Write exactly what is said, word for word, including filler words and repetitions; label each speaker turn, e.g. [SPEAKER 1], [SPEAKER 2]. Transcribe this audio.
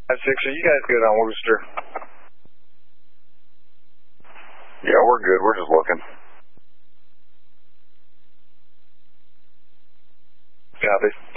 [SPEAKER 1] Five six, are you guys good on Worcester?
[SPEAKER 2] Yeah, we're good. We're just looking.
[SPEAKER 1] Copy.